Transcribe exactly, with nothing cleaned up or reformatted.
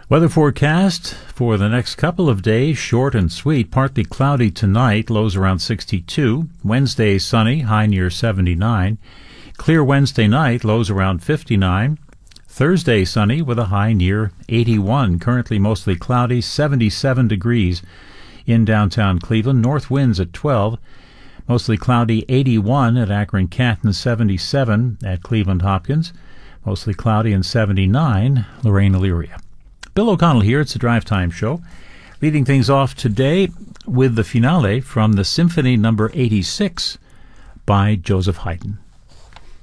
Weather forecast for the next couple of days, short and sweet. Partly cloudy tonight, lows around sixty-two. Wednesday, sunny, high near seventy-nine. Clear Wednesday night, lows around fifty-nine. Thursday, sunny with a high near eighty-one. Currently mostly cloudy, seventy-seven degrees in downtown Cleveland. North winds at twelve. Mostly cloudy, eighty-one at Akron-Canton, seventy-seven at Cleveland Hopkins. Mostly cloudy and seventy-nine, Lorraine Elyria. Bill O'Connell here. It's the Drive Time Show. Leading things off today with the finale from the Symphony number eighty-six by Joseph Haydn.